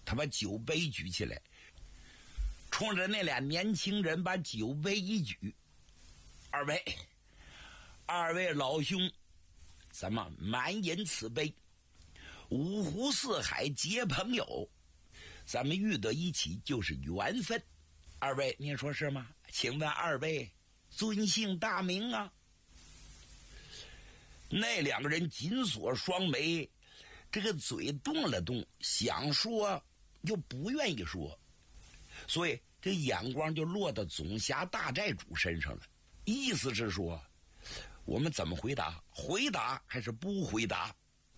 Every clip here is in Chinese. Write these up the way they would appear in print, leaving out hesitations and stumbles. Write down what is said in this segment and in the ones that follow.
他把酒杯举起来，冲着那俩年轻人把酒杯一举：“二位老兄，咱们满饮此杯，五湖四海皆朋友，咱们遇到一起就是缘分。二位您说是吗？请问二位尊姓大名啊？”那两个人紧锁双眉，这个嘴动了动，想说又不愿意说，所以这眼光就落到总辖大寨主身上了。意思是说，我们怎么回答？回答还是不回答？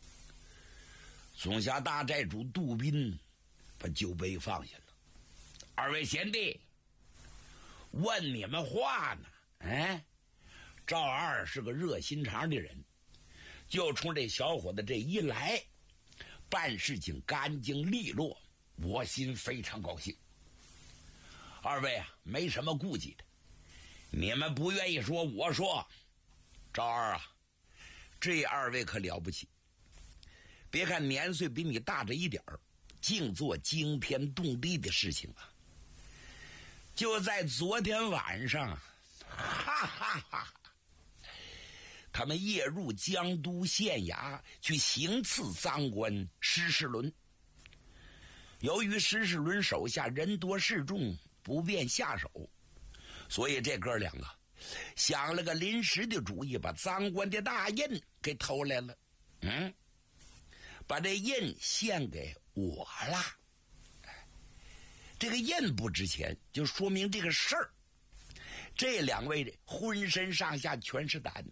总辖大寨主杜宾把酒杯放下了。二位贤弟，问你们话呢？赵二是个热心肠的人，就冲这小伙子这一来，办事情干净利落，我心非常高兴。二位啊，没什么顾忌的，你们不愿意说我说。赵二啊，这二位可了不起，别看年岁比你大着一点儿，净做惊天动地的事情啊。就在昨天晚上，哈哈哈，他们夜入江都县衙去行刺赃官施世伦。由于施世伦手下人多势众，不便下手，所以这哥俩啊想了个临时的主意，把赃官的大印给偷来了。把这印献给我了。这个印不值钱，就说明这个事儿，这两位浑身上下全是胆。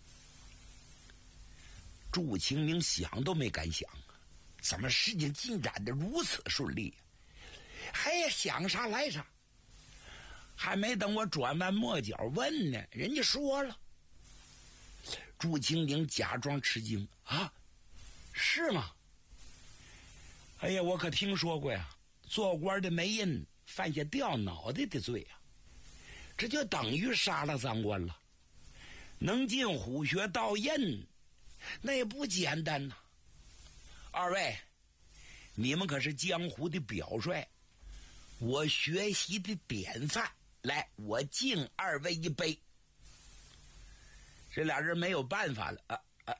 祝清明想都没敢想啊，怎么事情进展的如此顺利啊？还想啥来啥，还没等我转弯抹角问呢，人家说了。祝清明假装吃惊啊，是吗？哎呀，我可听说过呀，做官的没印，犯下掉脑袋的罪啊，这就等于杀了赃官了。能进虎穴盗印，那也不简单呐。二位，你们可是江湖的表率，我学习的典范，来，我敬二位一杯。这俩人没有办法了，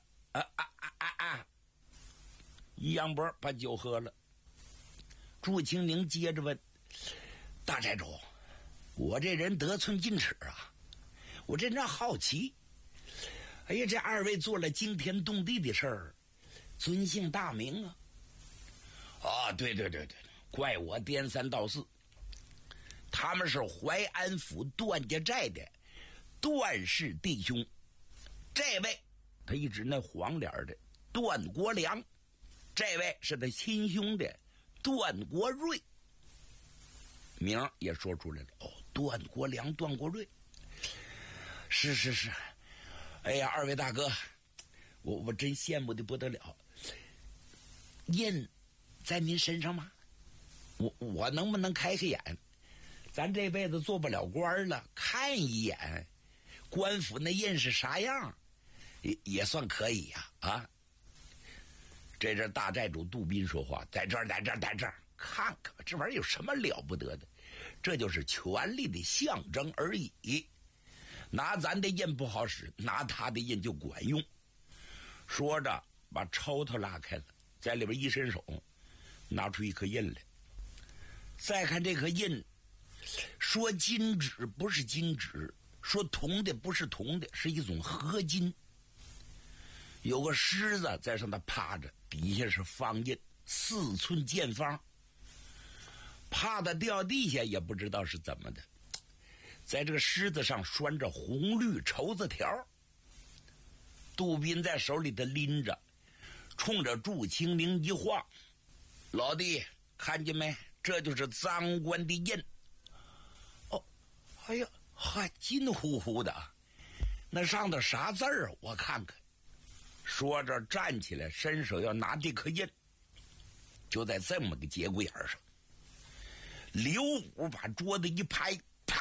一扬波把酒喝了。祝清明接着问：“大寨主，我这人得寸进尺啊，我这人好奇。哎呀，这二位做了惊天动地的事儿，尊姓大名啊？”啊，对，怪我颠三倒四。他们是淮安府段家寨的段氏弟兄。这位，他一指那黄脸的段国良，这位是他亲兄弟段国瑞，名也说出来了。哦，段国良、段国瑞，是。哎呀，二位大哥，我真羡慕的不得了。印在您身上吗？我能不能开开眼？咱这辈子做不了官了，看一眼官府那印是啥样，也算可以呀。这阵大寨主杜宾说话，在这儿，看看吧，这玩意儿有什么了不得的？这就是权力的象征而已。拿咱的印不好使，拿他的印就管用。说着，把抽头拉开了，在里边一伸手，拿出一颗印来。再看这颗印，说金纸不是金纸，说铜的不是铜的，是一种合金。有个狮子在上头趴着，底下是方印，4寸见方，怕的掉地下也不知道是怎么的。在这个狮子上拴着红绿绸子条，杜宾在手里头拎着，冲着祝清明一晃：“老弟，看见没？这就是赃官的印。”哦，哎呀，还金乎乎的，那上头啥字儿？我看看。说着站起来，伸手要拿这颗印，就在这么个节骨眼上，刘武把桌子一拍，啪，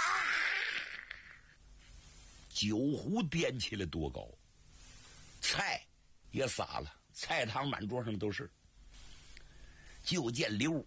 酒壶颠起来多高，菜也洒了，菜汤满桌上都是。就见刘武